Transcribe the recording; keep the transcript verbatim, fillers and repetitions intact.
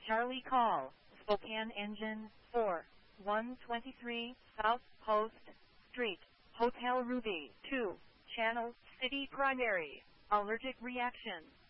Charlie call, Spokane engine four one two three South Post Street, Hotel Ruby two, Channel City Primary, allergic reaction.